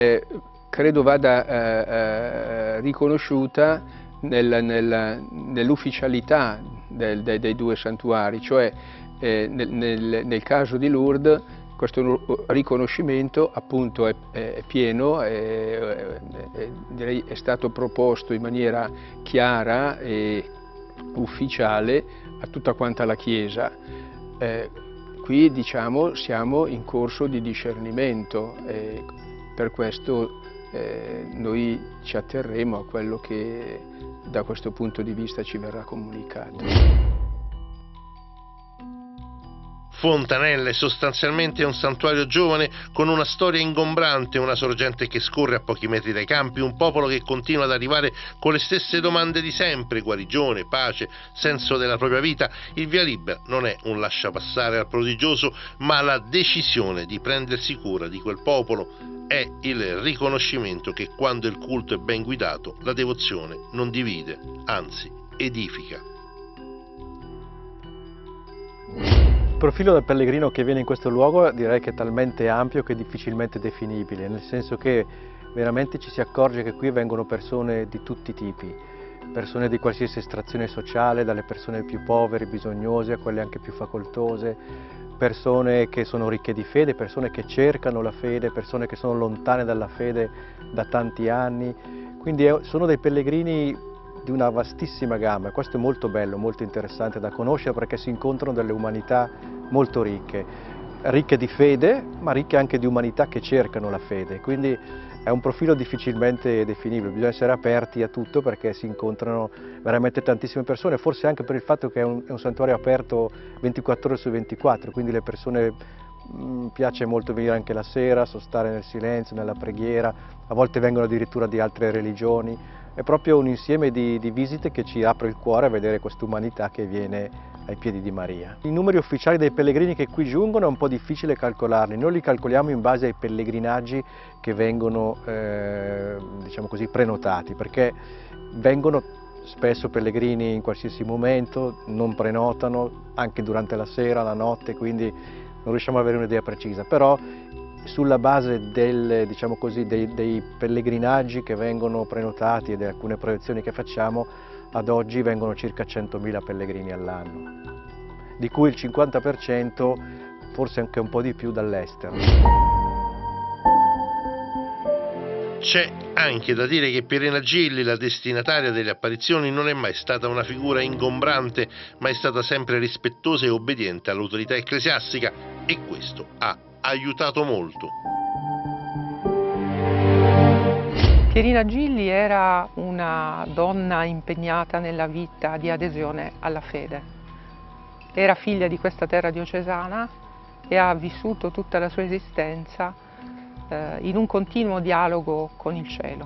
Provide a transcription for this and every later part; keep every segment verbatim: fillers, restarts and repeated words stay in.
Eh, credo vada eh, eh, riconosciuta nel, nel, nell'ufficialità del, dei, dei due santuari, cioè eh, nel, nel, nel caso di Lourdes questo riconoscimento appunto è, è pieno, è, è, direi è stato proposto in maniera chiara e ufficiale a tutta quanta la Chiesa. Eh, qui diciamo siamo in corso di discernimento e per questo eh, noi ci atterremo a quello che da questo punto di vista ci verrà comunicato. Fontanelle è sostanzialmente un santuario giovane con una storia ingombrante, una sorgente che scorre a pochi metri dai campi, un popolo che continua ad arrivare con le stesse domande di sempre: guarigione, pace, senso della propria vita. Il via libera non è un lasciapassare al prodigioso, ma la decisione di prendersi cura di quel popolo. È il riconoscimento che quando il culto è ben guidato, la devozione non divide, anzi edifica. Il profilo del pellegrino che viene in questo luogo direi che è talmente ampio che è difficilmente definibile, nel senso che veramente ci si accorge che qui vengono persone di tutti i tipi, persone di qualsiasi estrazione sociale, dalle persone più povere, bisognose, a quelle anche più facoltose, persone che sono ricche di fede, persone che cercano la fede, persone che sono lontane dalla fede da tanti anni, quindi sono dei pellegrini di una vastissima gamma e questo è molto bello, molto interessante da conoscere perché si incontrano delle umanità molto ricche, ricche di fede ma ricche anche di umanità che cercano la fede, quindi è un profilo difficilmente definibile, bisogna essere aperti a tutto perché si incontrano veramente tantissime persone, forse anche per il fatto che è un, è un santuario aperto ventiquattro ore su ventiquattro, quindi le persone mh, piace molto venire anche la sera, sostare nel silenzio, nella preghiera, a volte vengono addirittura di altre religioni. È proprio un insieme di, di visite che ci apre il cuore a vedere quest'umanità che viene ai piedi di Maria. I numeri ufficiali dei pellegrini che qui giungono è un po' difficile calcolarli, noi li calcoliamo in base ai pellegrinaggi che vengono eh, diciamo così, prenotati, perché vengono spesso pellegrini in qualsiasi momento, non prenotano, anche durante la sera, la notte, quindi non riusciamo ad avere un'idea precisa, però sulla base del, diciamo così, dei, dei pellegrinaggi che vengono prenotati e di alcune proiezioni che facciamo, ad oggi vengono circa centomila pellegrini all'anno, di cui il cinquanta per cento, forse anche un po' di più, dall'estero. C'è anche da dire che Pierina Gilli, la destinataria delle apparizioni, non è mai stata una figura ingombrante, ma è stata sempre rispettosa e obbediente all'autorità ecclesiastica e questo ha aiutato molto. Pierina Gilli era una donna impegnata nella vita di adesione alla fede. Era figlia di questa terra diocesana e ha vissuto tutta la sua esistenza eh, in un continuo dialogo con il cielo.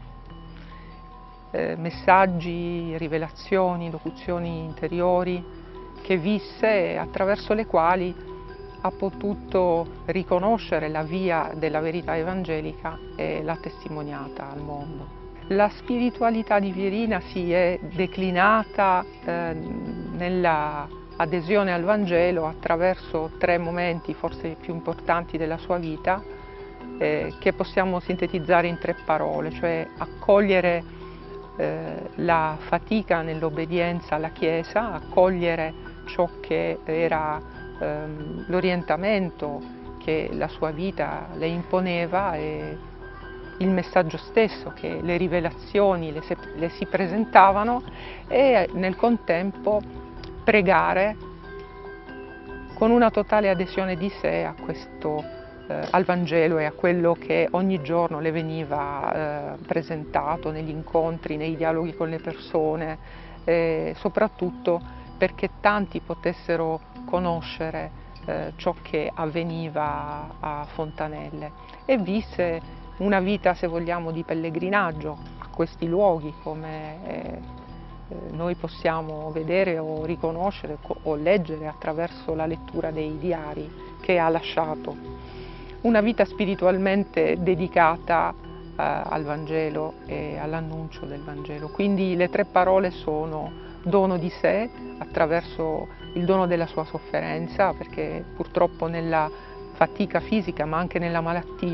Eh, messaggi, rivelazioni, locuzioni interiori che visse e attraverso le quali ha potuto riconoscere la via della verità evangelica e l'ha testimoniata al mondo. La spiritualità di Pierina si è declinata eh, nella adesione al Vangelo attraverso tre momenti forse più importanti della sua vita eh, che possiamo sintetizzare in tre parole, cioè accogliere eh, la fatica nell'obbedienza alla Chiesa, accogliere ciò che era l'orientamento che la sua vita le imponeva e il messaggio stesso che le rivelazioni le, le si presentavano e nel contempo pregare con una totale adesione di sé a questo, eh, al Vangelo e a quello che ogni giorno le veniva eh, presentato negli incontri, nei dialoghi con le persone, e soprattutto perché tanti potessero conoscere eh, ciò che avveniva a Fontanelle e visse una vita, se vogliamo, di pellegrinaggio a questi luoghi, come eh, noi possiamo vedere o riconoscere o leggere attraverso la lettura dei diari che ha lasciato. Una vita spiritualmente dedicata eh, al Vangelo e all'annuncio del Vangelo. Quindi le tre parole sono dono di sé attraverso il dono della sua sofferenza, perché purtroppo nella fatica fisica ma anche nella malattia